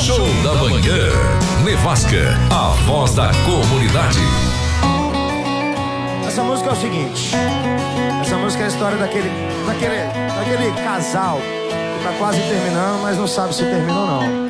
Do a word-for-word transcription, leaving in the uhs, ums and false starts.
Show da Manhã. Nevasca, a voz da comunidade. Essa música é o seguinte. Essa música é a história daquele, daquele, daquele casal que tá quase terminando, mas não sabe se terminou ou não.